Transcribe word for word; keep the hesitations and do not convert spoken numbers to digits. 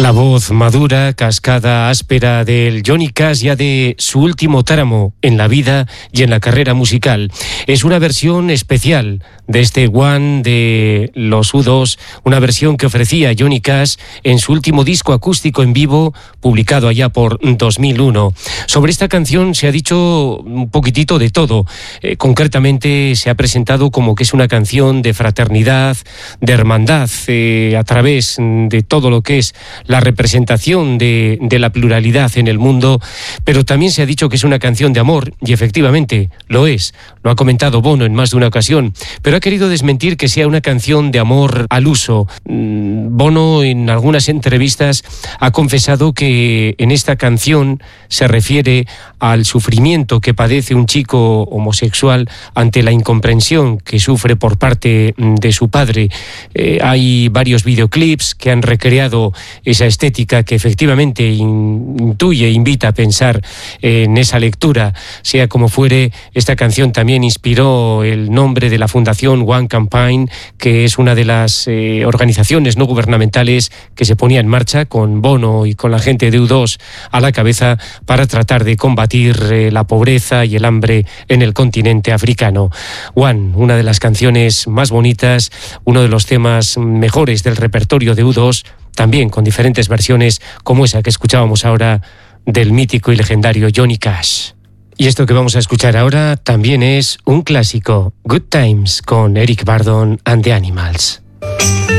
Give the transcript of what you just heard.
La voz madura, cascada, áspera del Johnny Cash, ya de su último tramo en la vida y en la carrera musical. Es una versión especial de este One de los U dos, una versión que ofrecía Johnny Cash en su último disco acústico en vivo, publicado allá por dos mil uno. Sobre esta canción se ha dicho un poquitito de todo. Eh, concretamente se ha presentado como que es una canción de fraternidad, de hermandad, eh, a través de todo lo que es la representación de, de la pluralidad en el mundo, pero también se ha dicho que es una canción de amor, y efectivamente lo es. Lo ha comentado Bono en más de una ocasión, pero ha querido desmentir que sea una canción de amor al uso. Bono en algunas entrevistas ha confesado que en esta canción se refiere al sufrimiento que padece un chico homosexual ante la incomprensión que sufre por parte de su padre. Eh, hay varios videoclips que han recreado esa estética que efectivamente intuye, invita a pensar en esa lectura. Sea como fuere, esta canción también inspiró el nombre de la fundación One Campaign, que es una de las eh, organizaciones no gubernamentales que se ponía en marcha con Bono y con la gente de U dos a la cabeza para tratar de combatir eh, la pobreza y el hambre en el continente africano. One, una de las canciones más bonitas, uno de los temas mejores del repertorio de U dos, también con diferentes versiones como esa que escuchábamos ahora del mítico y legendario Johnny Cash. Y esto que vamos a escuchar ahora también es un clásico, Good Times, con Eric Burdon and the Animals.